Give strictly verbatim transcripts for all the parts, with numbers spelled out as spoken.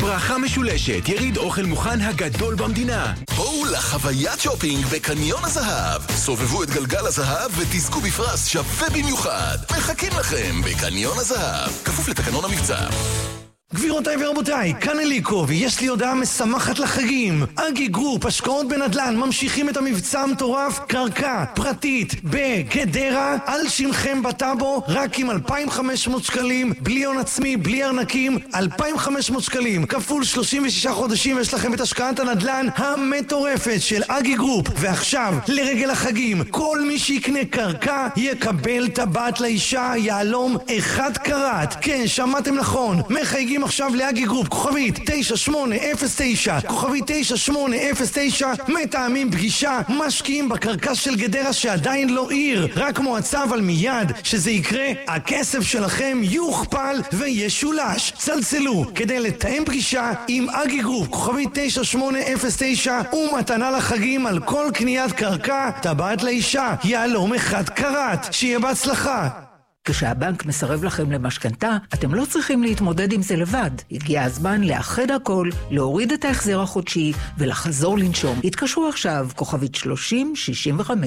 ברכה משולשת, יריד אוכל מוכן הגדול במדינה. בואו לחוויית שופינג בקניון הזהב. סובבו את גלגל הזהב ותזכו בפרס שווה במיוחד. מחכים לכם בקניון הזהב. כפוף לתקנון המבצע. גבירותיי ורבותיי, כאן אליקו, ויש לי הודעה משמחת לחגים. אגי גרופ, השקעות בנדל"ן, ממשיכים את המבצע המטורף, קרקע פרטית בגדרה, על שמכם בטאבו, רק עם אלפיים וחמש מאות שקלים, בלי הון עצמי, בלי ארנקים, אלפיים וחמש מאות שקלים, כפול שלושים ושישה חודשים, יש לכם את השקעת הנדל"ן המטורפת של אגי גרופ. ועכשיו, לרגל החגים, כל מי שיקנה קרקע, יקבל טבעת לאישה, יעלום אחד קראט. כן, שמעתם נכון, מחייגים עכשיו לאגי גרופ, כוכבית תשע שמונה אפס תשע, כוכבית תשע שמונה אפס תשע, מתאמים פגישה, משקיעים בקרקע של גדרה שעדיין לא עיר, רק מועצה, אבל מיד שזה יקרה, הכסף שלכם יוכפל וישולש. צלצלו כדי לתאם פגישה עם אגי גרופ, כוכבית תשע שמונה אפס תשע, ומתנה לחגים על כל קניית קרקע, טבעת לאישה, יעלום אחד קראט. שיהיה בהצלחה. כשהבנק מסרב לכם למשכנתה, אתם לא צריכים להתמודד עם זה לבד. הגיע הזמן לאחד הכל, להוריד את ההחזר החודשי ולחזור לנשום. התקשרו עכשיו, כוכבית שלושים שישים וחמש.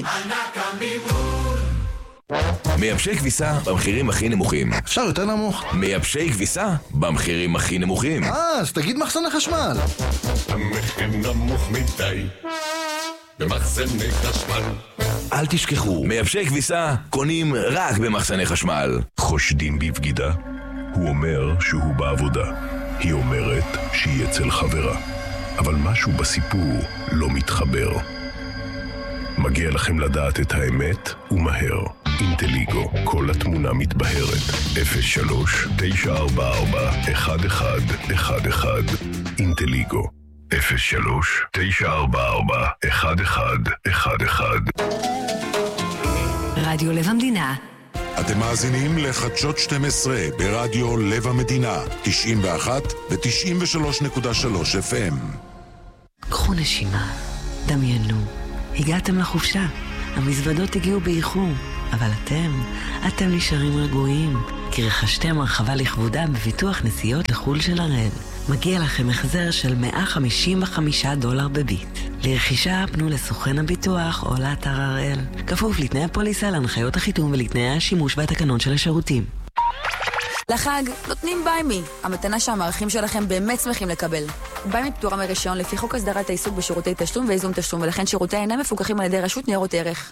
מייבשי כביסה במחירים הכי נמוכים. אפשר יותר נמוך? מייבשי כביסה במחירים הכי נמוכים. אה, אז תגיד מחסני חשמל. המחיר נמוך מדי במחסני חשמל. אל תשכחו, מייבשי כביסה קונים רק במחסני חשמל. חושדים בבגידה? הוא אומר שהוא בעבודה. היא אומרת שהיא אצל חברה. אבל משהו בסיפור לא מתחבר. מגיע לכם לדעת את האמת ומהר. אינטליגו, כל התמונה מתבהרת. אפס שלוש תשע ארבע ארבע אחת אחד אחד אחד. אינטליגו אפס שלוש תשע ארבע ארבע אחת אחד אחד אחד. רדיו לב המדינה. אתם מאזינים לחדשות שתים עשרה ברדיו לב המדינה, תשעים ואחת ו-תשעים ושלוש נקודה שלוש אף אם. קחו נשימה, דמיינו, הגעתם לחופשה, המזוודות הגיעו באיחור, אבל אתם, אתם נשארים רגועים, כי רכשתם הרחבה לכבודה בביטוח נסיעות לחול של הראל. מגיע לכם החזר של מאה חמישים וחמישה דולר בביט. לרכישה פנו לסוכן הביטוח או לאתר הראל. כפוף לתנאי הפוליסה, להנחיות החיתום ולתנאי השימוש והתקנון של השירותים. לחג נותנים ביימי, המתנה שהמערכים שלכם באמת שמחים לקבל. ביימי פטורה מרישיון לפי חוק הסדרת העיסוק בשירותי תשלום ואיזון תשלום, ולכן שירותי אינם מפוקחים על ידי רשות ניירות ערך.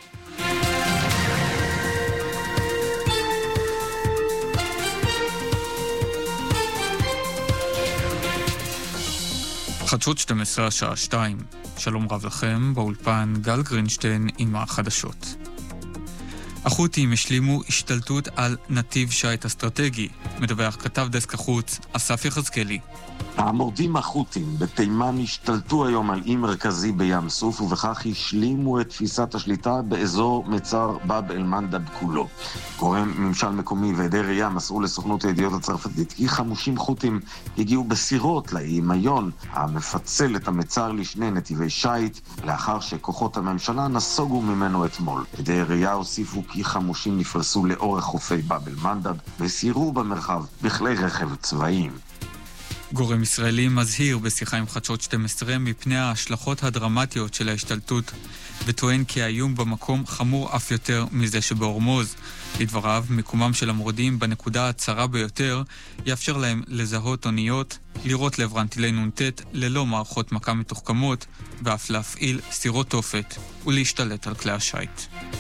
חדשות שתים עשרה השעה שתיים. שלום רב לכם, באולפן גל גרינשטיין עם החדשות. החות'ים השלימו השתלטות על נתיב שיט אסטרטגי. מדווח כתב דסק החוץ אסף יחזקאלי. המורדים החות'ים בתימן השתלטו היום על אי מרכזי בים סוף, ובכך השלימו את תפיסת השליטה באזור מצר באב אל מנדב כולו. גורם ממשל מקומי ועדי ראייה מסרו לסוכנות הידיעות הצרפתית כי חמושים חות'ים הגיעו בסירות לאי מיון המפצל את המצר לשני נתיבי שיט, לאחר שכוחות הממשלה נסוגו ממנו אתמול. עדי ראייה הוסיפו כי חמושים נפרסו לאורך חופי באב אל מנדב וסיירו במרחב בכלי רכב צבאיים. גורם ישראלי מזהיר בשיחה עם חדשות שתים עשרה מפני ההשלכות הדרמטיות של ההשתלטות, וטוען כי האיום במקום חמור אף יותר מזה שבהורמוז. לדבריו, מקומם של המורדים בנקודה הצרה ביותר יאפשר להם לזהות אוניות, לראות לעברן טילי נונטט ללא מערכות מכה מתוחכמות, ואף להפעיל סירות תופת ולהשתלט על כלי השייט.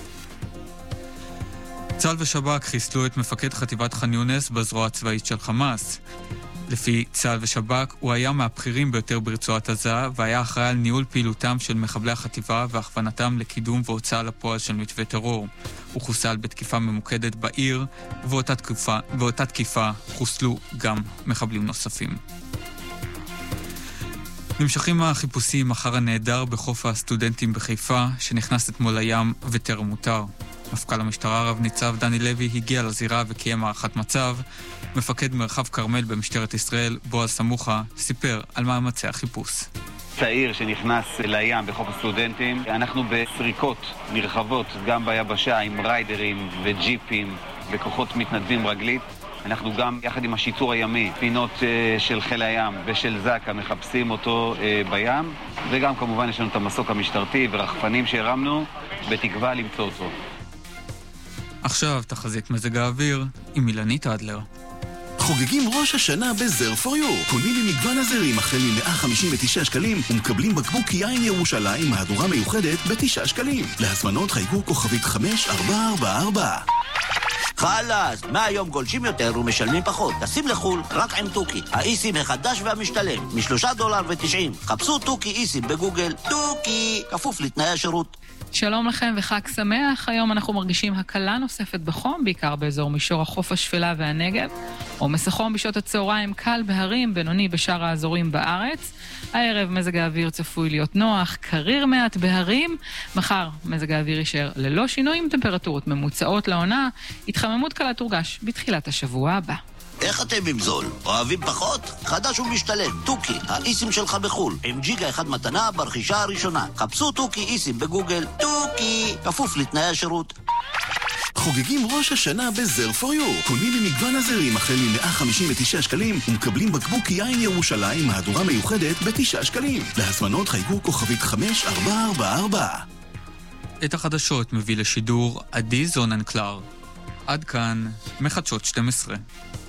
צה"ל ושב"כ חיסלו את מפקד חטיבת ח'אן יונס בזרוע הצבאית של חמאס. לפי צה"ל ושב"כ, הוא היה מהבכירים ביותר ברצועת עזה, והיה אחראי על ניהול פעילותם של מחבלי החטיבה והכוונתם לקידום והוצאה לפועל של מתווה טרור. הוא חוסל בתקיפה ממוקדת בעיר, ובאותה תקיפה, באותה תקיפה חוסלו גם מחבלים נוספים. נמשכים החיפושים אחר הנהדר בחוף הסטודנטים בחיפה, שנכנס אתמול לים וטרם מותר. מפכ"ל המשטרה רב ניצב דני לוי הגיע לזירה וקיים הערכת מצב. מפקד מרחב כרמל במשטרת ישראל, בועז סמוכה, סיפר על מאמצי החיפוש. צעיר שנכנס לים בחוף הסטודנטים, אנחנו בסריקות נרחבות גם ביבשה עם ריידרים וג'יפים וכוחות מתנדבים רגלית. אנחנו גם, יחד עם השיטור הימי, פינות uh, של חיל הים ושל זקה, מחפשים אותו uh, בים, וגם כמובן יש לנו את המסוק המשטרתי ורחפנים שהרמנו, בתקווה למצוא אותו. עכשיו תחזית מזג האוויר עם אילנית אדלר. חוגגים ראש השנה בזר פור יו. קונים במגוון הזרים החל מ-מאה חמישים ותשעה שקלים ומקבלים בקבוק יין ירושלים מהדורה מיוחדת ב-תשעה שקלים. להזמנות חייגו כוכבית חמש ארבע ארבע ארבע. חלאס, מהיום גולשים יותר ומשלמים פחות. תשים לחול רק עם טוקי, האיסים החדש והמשתלם, משלושה דולר ותשעים. חפשו טוקי איסים בגוגל. טוקי, כפוף לתנאי השירות. שלום לכם וחג שמח. היום אנחנו מרגישים הקלה נוספת בחום, בעיקר באזור מישור החוף השפלה והנגב. עומס החום בשעות הצהריים קל בהרים, בינוני בשאר האזורים בארץ. הערב מזג האוויר צפוי להיות נוח, קריר מעט בהרים. מחר מזג האוויר יישאר ללא שינויים, טמפרטורות ממוצעות לעונה. התחממות קלה תורגש בתחילת השבוע הבא. איך אתם עם זול? אוהבים פחות? חדש ומשתלם, טוקי, האיסים שלך בחול, עם ג'יגה אחד מתנה ברכישה הראשונה. חפשו טוקי איסים בגוגל. טוקי, כפוף לתנאי השירות. חוגגים ראש השנה בזר פור יו. קונים במגוון הזרים החל מ-מאה חמישים ותשעה שקלים ומקבלים בקבוק יין ירושלים מהדורה מיוחדת ב-תשעה שקלים. להזמנות חייגו כוכבית חמש ארבע ארבע ארבע. את החדשות מביא לשידור עדי זוננקלר. עד כאן מחדשות שתים עשרה.